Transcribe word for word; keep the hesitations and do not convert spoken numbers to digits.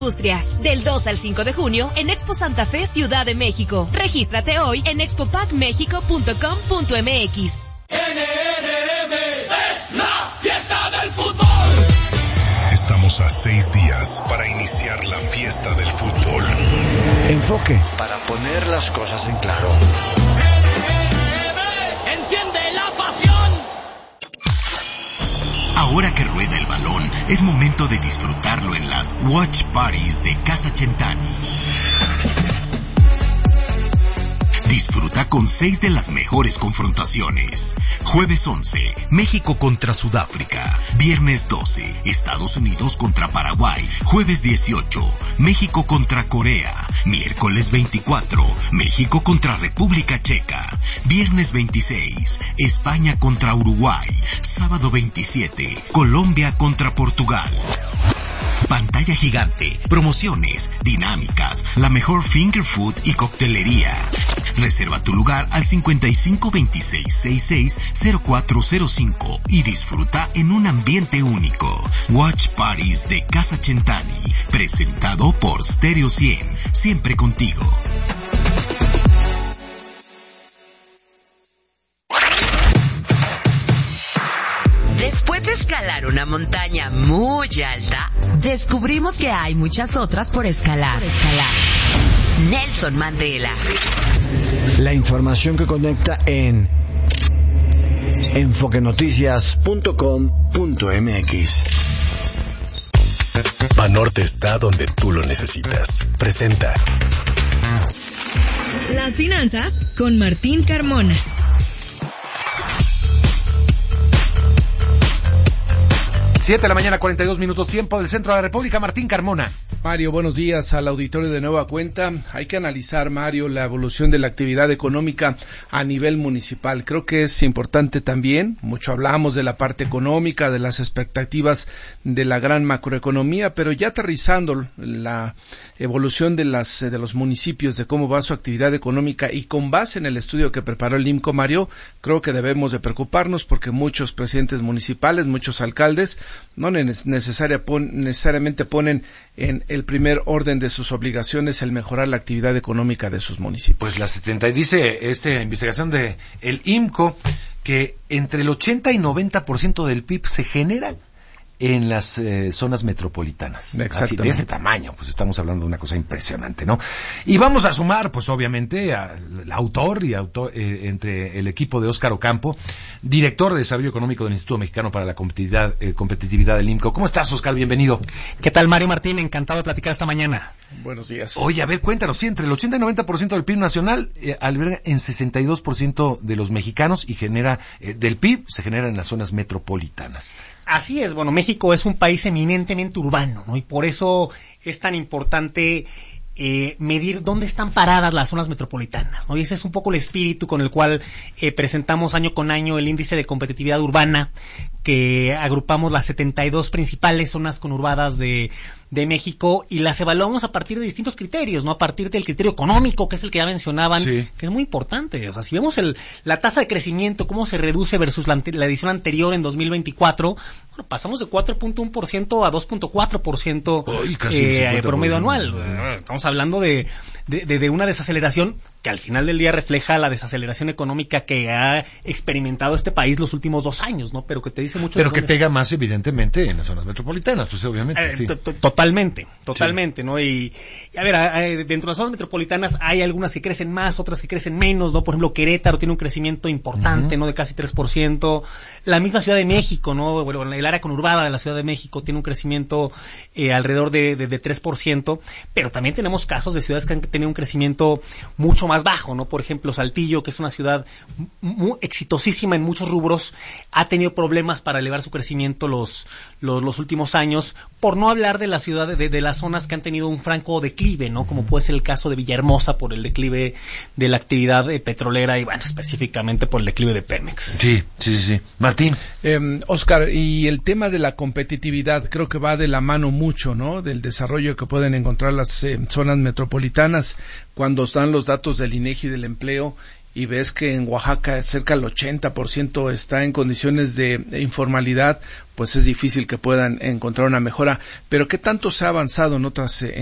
Industrias, del dos al cinco de junio en Expo Santa Fe, Ciudad de México. Regístrate hoy en expopac mexico punto com punto m x. N N M es la fiesta del fútbol. Estamos a seis días para iniciar la fiesta del fútbol. Enfoque para poner las cosas en claro. N N M enciende la pasión. Ahora que rueda el balón, es momento de disfrutarlo en las Watch Parties de Casa Centani. Disfruta con seis de las mejores confrontaciones. Jueves once, México contra Sudáfrica. Viernes doce, Estados Unidos contra Paraguay. Jueves dieciocho, México contra Corea. Miércoles veinticuatro, México contra República Checa. Viernes veintiséis, España contra Uruguay. Sábado veintisiete, Colombia contra Portugal. Pantalla gigante, promociones, dinámicas, la mejor finger food y coctelería. Reserva tu lugar al cincuenta y cinco veintiséis sesenta y seis cero cuatro cero cinco y disfruta en un ambiente único. Watch Parties de Casa Centani, presentado por Stereo cien, siempre contigo. Después de escalar una montaña muy alta, descubrimos que hay muchas otras por escalar. Por escalar. Nelson Mandela. La información que conecta en enfoque noticias punto com punto m x. Banorte está donde tú lo necesitas. Presenta Las finanzas con Martín Carmona. siete de la mañana, cuarenta y dos minutos, tiempo del centro de la República. Martín Carmona. Mario, buenos días al auditorio de Nueva Cuenta. Hay que analizar, Mario, la evolución de la actividad económica a nivel municipal. Creo que es importante también, mucho hablamos de la parte económica, de las expectativas de la gran macroeconomía, pero ya aterrizando la evolución de las de los municipios, de cómo va su actividad económica y con base en el estudio que preparó el IMCO, Mario, creo que debemos de preocuparnos porque muchos presidentes municipales, muchos alcaldes, no necesaria, pon, necesariamente ponen en el primer orden de sus obligaciones el mejorar la actividad económica de sus municipios. Pues la setenta y dice esta investigación de el IMCO que entre el ochenta y noventa por ciento del P I B se genera en las eh, zonas metropolitanas. Así, de ese tamaño, pues estamos hablando de una cosa impresionante, ¿no? Y vamos a sumar, pues obviamente, al autor y autor, eh, entre el equipo de Óscar Ocampo, director de Desarrollo Económico del Instituto Mexicano para la Competitividad, eh, Competitividad del IMCO. ¿Cómo estás, Óscar? Bienvenido. ¿Qué tal, Mario Martín? Encantado de platicar esta mañana. Buenos días. Oye, a ver, cuéntanos, sí, entre el ochenta y noventa por ciento del P I B nacional eh, alberga en sesenta y dos por ciento de los mexicanos y genera, eh, del P I B se genera en las zonas metropolitanas. Así es, bueno, México es un país eminentemente urbano, ¿no? Y por eso es tan importante eh, medir dónde están paradas las zonas metropolitanas, ¿no? Y ese es un poco el espíritu con el cual eh, presentamos año con año el índice de competitividad urbana, que agrupamos las setenta y dos principales zonas conurbadas de de México y las evaluamos a partir de distintos criterios, ¿no? A partir del criterio económico, que es el que ya mencionaban, sí, que es muy importante. O sea, si vemos el, la tasa de crecimiento, cómo se reduce versus la, la edición anterior en dos mil veinticuatro, bueno, pasamos de cuatro punto uno por ciento a dos punto cuatro por ciento eh, promedio anual. Estamos hablando de, de, de, de una desaceleración que al final del día refleja la desaceleración económica que ha experimentado este país los últimos dos años, ¿no? Pero que te dice mucho. Pero que pega más, evidentemente, en las zonas metropolitanas, pues obviamente, eh, sí. Totalmente, totalmente, sí. ¿No? Y, y a ver, a, a, dentro de las zonas metropolitanas hay algunas que crecen más, otras que crecen menos, ¿no? Por ejemplo, Querétaro tiene un crecimiento importante, uh-huh. ¿no? De casi tres por ciento. La misma Ciudad de México, ¿no? Bueno, el área conurbada de la Ciudad de México tiene un crecimiento eh, alrededor de, de, de tres por ciento, pero también tenemos casos de ciudades que han tenido un crecimiento mucho más bajo, ¿no? Por ejemplo, Saltillo, que es una ciudad muy exitosísima en muchos rubros, ha tenido problemas para elevar su crecimiento los, los, los últimos años, por no hablar de la ciudad De, de las zonas que han tenido un franco declive, ¿no? Como puede ser el caso de Villahermosa por el declive de la actividad eh, petrolera y, bueno, específicamente por el declive de Pemex. Sí, sí, sí. Martín. Eh, Óscar, y el tema de la competitividad creo que va de la mano mucho, ¿no? Del desarrollo que pueden encontrar las eh, zonas metropolitanas cuando están los datos del INEGI del empleo y ves que en Oaxaca cerca del ochenta por ciento está en condiciones de informalidad, pues es difícil que puedan encontrar una mejora. Pero ¿qué tanto se ha avanzado en otras eh,